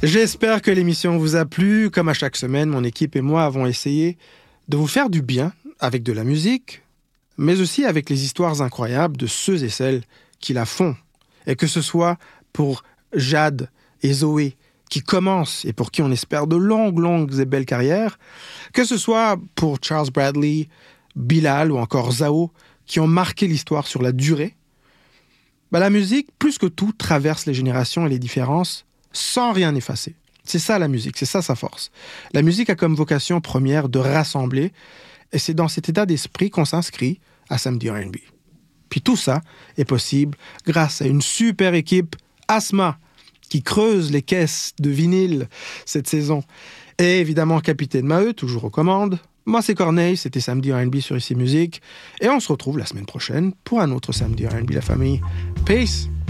J'espère que l'émission vous a plu. Comme à chaque semaine, mon équipe et moi avons essayé de vous faire du bien avec de la musique, mais aussi avec les histoires incroyables de ceux et celles qui la font. Et que ce soit pour Jade et Zoé, qui commencent et pour qui on espère de longues et belles carrières, que ce soit pour Charles Bradley, Bilal ou encore Zao, qui ont marqué l'histoire sur la durée, la musique, plus que tout, traverse les générations et les différences sans rien effacer. C'est ça la musique, c'est ça sa force. La musique a comme vocation première de rassembler, et c'est dans cet état d'esprit qu'on s'inscrit à Samedi R&B. Puis tout ça est possible grâce à une super équipe Asma, qui creuse les caisses de vinyle cette saison. Et évidemment, Capitaine Maheu, toujours aux commandes. Moi, c'est Corneille, c'était Samedi R&B sur ICI Musique. Et on se retrouve la semaine prochaine pour un autre Samedi R&B, la famille. Peace!